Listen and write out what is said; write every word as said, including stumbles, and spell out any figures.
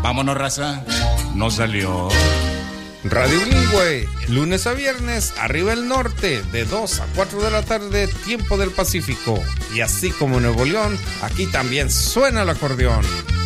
Vámonos, raza. No salió. Radio Bilingüe, lunes a viernes, arriba el norte, de dos a cuatro de la tarde, tiempo del Pacífico. Y así como Nuevo León, aquí también suena el acordeón.